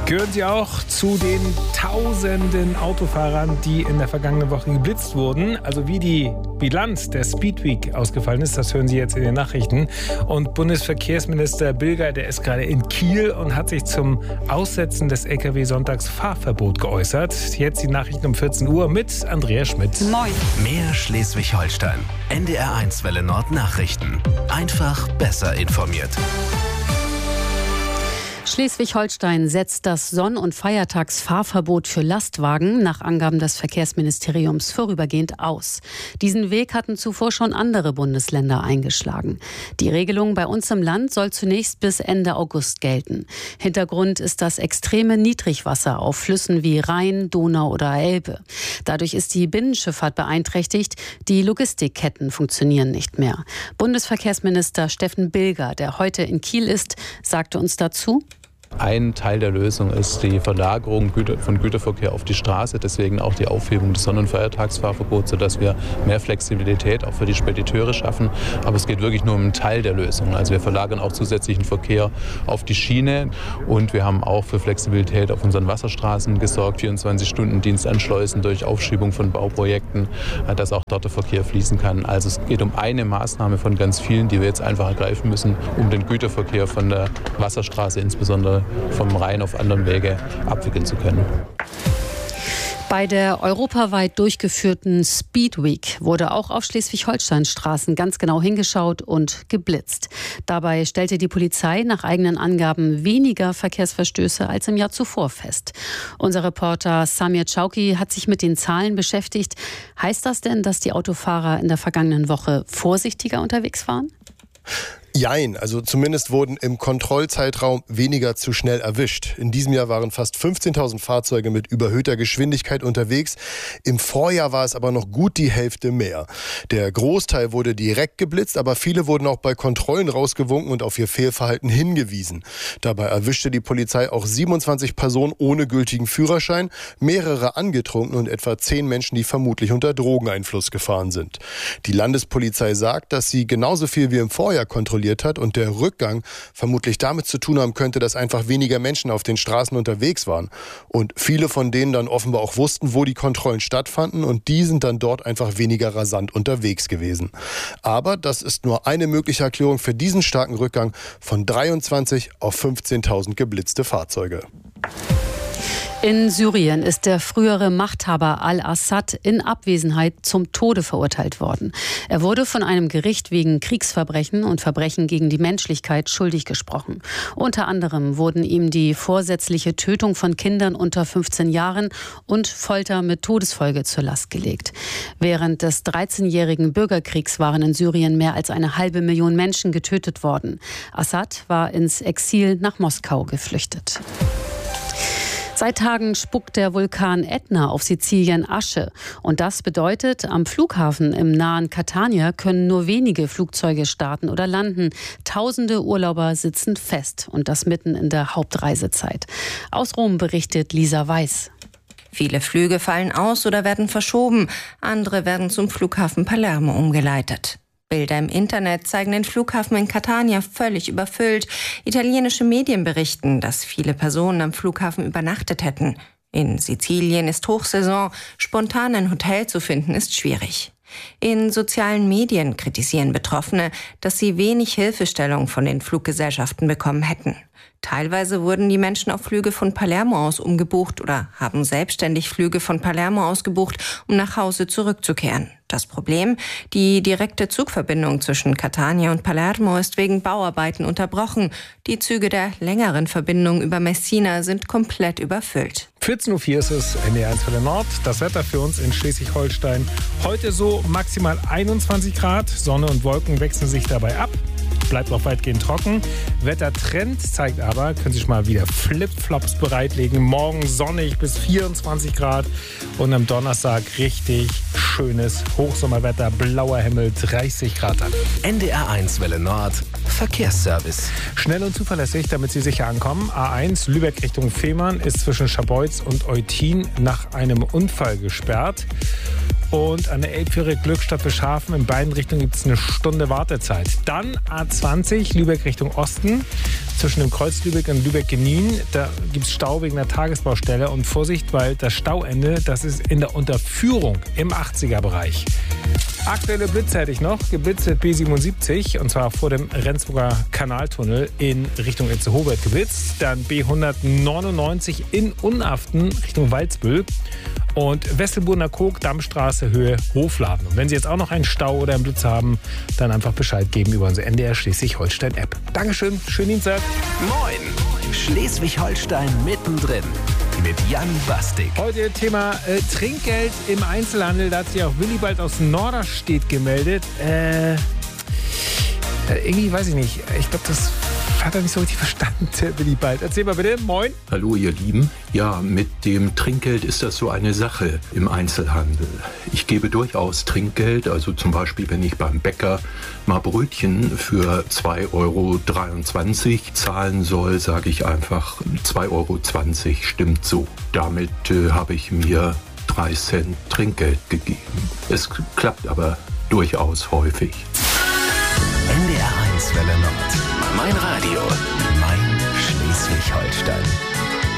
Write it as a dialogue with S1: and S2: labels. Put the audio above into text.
S1: Gehören Sie auch zu den tausenden Autofahrern, die in der vergangenen Woche geblitzt wurden? Also wie die Bilanz der Speedweek ausgefallen ist, das hören Sie jetzt in den Nachrichten. Und Bundesverkehrsminister Bilger, der ist gerade in Kiel und hat sich zum Aussetzen des Lkw-Sonntagsfahrverbot geäußert. Jetzt die Nachrichten um 14 Uhr mit Andrea Schmidt.
S2: Moin.
S3: Mehr Schleswig-Holstein. NDR1 Welle Nord Nachrichten. Einfach besser informiert.
S2: Schleswig-Holstein setzt das Sonn- und Feiertagsfahrverbot für Lastwagen nach Angaben des Verkehrsministeriums vorübergehend aus. Diesen Weg hatten zuvor schon andere Bundesländer eingeschlagen. Die Regelung bei uns im Land soll zunächst bis Ende August gelten. Hintergrund ist das extreme Niedrigwasser auf Flüssen wie Rhein, Donau oder Elbe. Dadurch ist die Binnenschifffahrt beeinträchtigt, die Logistikketten funktionieren nicht mehr. Bundesverkehrsminister Steffen Bilger, der heute in Kiel ist, sagte uns dazu:
S4: Ein Teil der Lösung ist die Verlagerung von Güterverkehr auf die Straße, deswegen auch die Aufhebung des Sonn- und Feiertagsfahrverbots, sodass wir mehr Flexibilität auch für die Spediteure schaffen. Aber es geht wirklich nur um einen Teil der Lösung. Also wir verlagern auch zusätzlichen Verkehr auf die Schiene und wir haben auch für Flexibilität auf unseren Wasserstraßen gesorgt, 24-Stunden-Dienst an Schleusen durch Aufschiebung von Bauprojekten, dass auch dort der Verkehr fließen kann. Also es geht um eine Maßnahme von ganz vielen, die wir jetzt einfach ergreifen müssen, um den Güterverkehr von der Wasserstraße insbesondere vom Rhein auf anderen Wege abwickeln zu können.
S2: Bei der europaweit durchgeführten Speedweek wurde auch auf Schleswig-Holsteins Straßen ganz genau hingeschaut und geblitzt. Dabei stellte die Polizei nach eigenen Angaben weniger Verkehrsverstöße als im Jahr zuvor fest. Unser Reporter Samir Chauki hat sich mit den Zahlen beschäftigt. Heißt das denn, dass die Autofahrer in der vergangenen Woche vorsichtiger unterwegs waren?
S5: Jein, also zumindest wurden im Kontrollzeitraum weniger zu schnell erwischt. In diesem Jahr waren fast 15.000 Fahrzeuge mit überhöhter Geschwindigkeit unterwegs. Im Vorjahr war es aber noch gut die Hälfte mehr. Der Großteil wurde direkt geblitzt, aber viele wurden auch bei Kontrollen rausgewunken und auf ihr Fehlverhalten hingewiesen. Dabei erwischte die Polizei auch 27 Personen ohne gültigen Führerschein, mehrere angetrunken und etwa 10 Menschen, die vermutlich unter Drogeneinfluss gefahren sind. Die Landespolizei sagt, dass sie genauso viel wie im Vorjahr kontrolliert hat und der Rückgang vermutlich damit zu tun haben könnte, dass einfach weniger Menschen auf den Straßen unterwegs waren. Und viele von denen dann offenbar auch wussten, wo die Kontrollen stattfanden und die sind dann dort einfach weniger rasant unterwegs gewesen. Aber das ist nur eine mögliche Erklärung für diesen starken Rückgang von 23 auf 15.000 geblitzte Fahrzeuge.
S2: In Syrien ist der frühere Machthaber al-Assad in Abwesenheit zum Tode verurteilt worden. Er wurde von einem Gericht wegen Kriegsverbrechen und Verbrechen gegen die Menschlichkeit schuldig gesprochen. Unter anderem wurden ihm die vorsätzliche Tötung von Kindern unter 15 Jahren und Folter mit Todesfolge zur Last gelegt. Während des 13-jährigen Bürgerkriegs waren in Syrien mehr als 500.000 Menschen getötet worden. Assad war ins Exil nach Moskau geflüchtet. Seit Tagen spuckt der Vulkan Ätna auf Sizilien Asche. Und das bedeutet, am Flughafen im nahen Catania können nur wenige Flugzeuge starten oder landen. Tausende Urlauber sitzen fest und das mitten in der Hauptreisezeit. Aus Rom berichtet Lisa Weiß.
S6: Viele Flüge fallen aus oder werden verschoben. Andere werden zum Flughafen Palermo umgeleitet. Bilder im Internet zeigen den Flughafen in Catania völlig überfüllt. Italienische Medien berichten, dass viele Personen am Flughafen übernachtet hätten. In Sizilien ist Hochsaison, spontan ein Hotel zu finden ist schwierig. In sozialen Medien kritisieren Betroffene, dass sie wenig Hilfestellung von den Fluggesellschaften bekommen hätten. Teilweise wurden die Menschen auf Flüge von Palermo aus umgebucht oder haben selbstständig Flüge von Palermo aus gebucht, um nach Hause zurückzukehren. Das Problem: Die direkte Zugverbindung zwischen Catania und Palermo ist wegen Bauarbeiten unterbrochen. Die Züge der längeren Verbindung über Messina sind komplett überfüllt.
S1: 14.04 Uhr ist es, NDR1 Welle Nord. Das Wetter für uns in Schleswig-Holstein. Heute so maximal 21 Grad. Sonne und Wolken wechseln sich dabei ab. Bleibt auch weitgehend trocken. Wettertrend zeigt aber, können Sie sich mal wieder Flipflops bereitlegen. Morgen sonnig bis 24 Grad und am Donnerstag richtig schönes Hochsommerwetter, blauer Himmel, 30 Grad an.
S3: NDR1 Welle Nord Verkehrsservice.
S1: Schnell und zuverlässig, damit Sie sicher ankommen. A1 Lübeck Richtung Fehmarn ist zwischen Scharbeutz und Eutin nach einem Unfall gesperrt. Und an der Elbphilharmonie Glückstadt Beschafen. In beiden Richtungen gibt es eine Stunde Wartezeit. Dann A20 Lübeck Richtung Osten. Zwischen dem Kreuz Lübeck und Lübeck-Genien. Da gibt es Stau wegen der Tagesbaustelle. Und Vorsicht, weil das Stauende, das ist in der Unterführung im 80er-Bereich. Aktuelle Blitze hätte ich noch. Geblitzt wird B77 und zwar vor dem Rendsburger Kanaltunnel in Richtung Itzehoe geblitzt. Dann B199 in Unaften Richtung Waldsbüll. Und Wesselburner Kog, Dammstraße, Höhe Hofladen. Und wenn Sie jetzt auch noch einen Stau oder einen Blitz haben, dann einfach Bescheid geben über unsere NDR Schleswig-Holstein-App. Dankeschön, schönen Dienstag.
S3: Moin, Schleswig-Holstein mittendrin mit Jan Bastik.
S1: Heute Thema Trinkgeld im Einzelhandel. Da hat sich auch Willibald aus Norderstedt gemeldet. Irgendwie weiß ich nicht. Ich glaube, das hat er nicht so richtig verstanden, Willibald. Erzähl mal bitte. Moin.
S7: Hallo ihr Lieben. Ja, mit dem Trinkgeld ist das so eine Sache im Einzelhandel. Ich gebe durchaus Trinkgeld, also zum Beispiel, wenn ich beim Bäcker mal Brötchen für 2,23 € zahlen soll, sage ich einfach 2,20 € stimmt so. Damit habe ich mir 3 Cent Trinkgeld gegeben. Es klappt aber durchaus häufig.
S3: NDR 1 Welle Nord. Mein Radio. Mein Schleswig-Holstein.